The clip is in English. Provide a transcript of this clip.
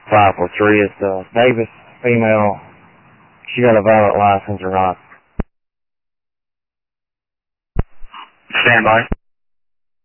543 is Davis, female. She got a valid license or not? Stand by.